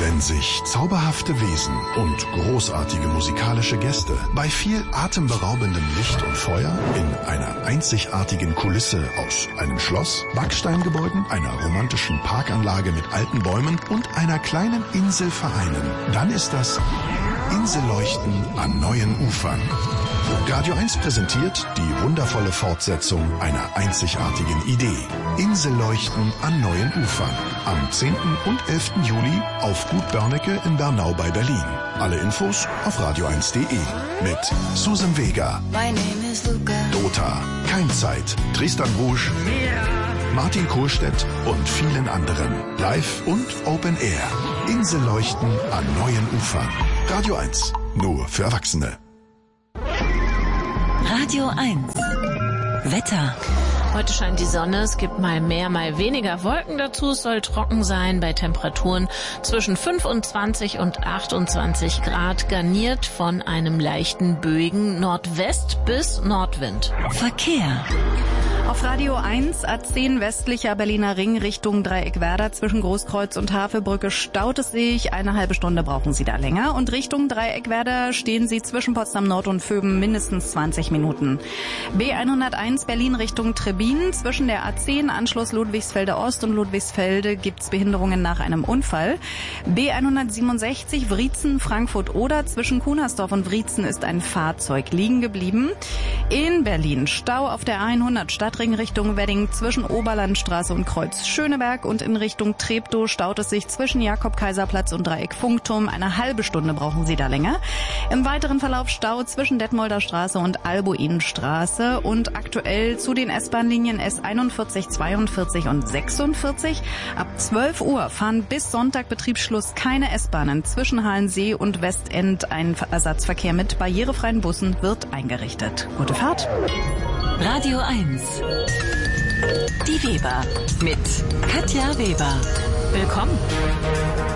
Wenn sich zauberhafte Wesen und großartige musikalische Gäste bei viel atemberaubendem Licht und Feuer in einer einzigartigen Kulisse aus einem Schloss, Backsteingebäuden, einer romantischen Parkanlage mit alten Bäumen und einer kleinen Insel vereinen, dann ist das Inselleuchten an neuen Ufern. Radio 1 präsentiert die wundervolle Fortsetzung einer einzigartigen Idee. Inselleuchten an neuen Ufern. Am 10. und 11. Juli auf Gut Börnecke in Bernau bei Berlin. Alle Infos auf radio1.de. Mit Susan Vega, Dota, Keimzeit, Tristan Rouge, Martin Kohlstedt und vielen anderen. Live und Open Air. Inselleuchten an neuen Ufern. Radio 1. Nur für Erwachsene. Radio 1. Wetter. Heute scheint die Sonne, es gibt mal mehr, mal weniger Wolken dazu. Es soll trocken sein bei Temperaturen zwischen 25 und 28 Grad, garniert von einem leichten böigen Nordwest- bis Nordwind. Verkehr. Auf Radio 1 A10 westlicher Berliner Ring Richtung Dreieckwerder zwischen Großkreuz und Havelbrücke staut es sich. Eine halbe Stunde brauchen Sie da länger. Und Richtung Dreieckwerder stehen Sie zwischen Potsdam Nord und Vöben mindestens 20 Minuten. B101 Berlin Richtung Trebin zwischen der A10 Anschluss Ludwigsfelde Ost und Ludwigsfelde gibt's Behinderungen nach einem Unfall. B167 Wriezen Frankfurt Oder zwischen Kunersdorf und Wriezen ist ein Fahrzeug liegen geblieben. In Berlin Stau auf der 100 Stadtring Richtung Wedding zwischen Oberlandstraße und Kreuz Schöneberg und in Richtung Treptow staut es sich zwischen Jakob-Kaiser-Platz und Dreieck Funkturm. Eine halbe Stunde brauchen Sie da länger. Im weiteren Verlauf Stau zwischen Detmolder Straße und Albuinstraße und aktuell zu den S-Bahn-Linien S41, 42 und 46. Ab 12 Uhr fahren bis Sonntag Betriebsschluss keine S-Bahnen. Zwischen Halensee und Westend ein Ersatzverkehr mit barrierefreien Bussen wird eingerichtet. Gute Fahrt. Radio 1. Die Weber mit Katja Weber. Willkommen.